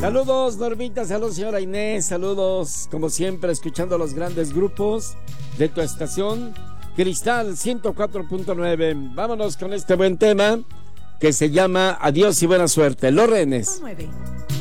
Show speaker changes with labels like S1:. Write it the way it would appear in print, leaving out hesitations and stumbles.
S1: Saludos, Normita, saludos, señora Inés, saludos, como siempre, escuchando los grandes grupos de tu estación, Cristal 104.9. Vámonos con este buen tema que se llama Adiós y buena suerte. Los Rehenes.
S2: 9.